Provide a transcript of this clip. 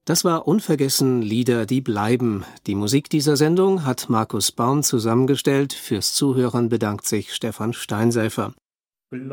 Das war Unvergessen Lieder, die bleiben. Die Musik dieser Sendung hat Markus Baum zusammengestellt. Fürs Zuhören bedankt sich Stefan Steinsäfer.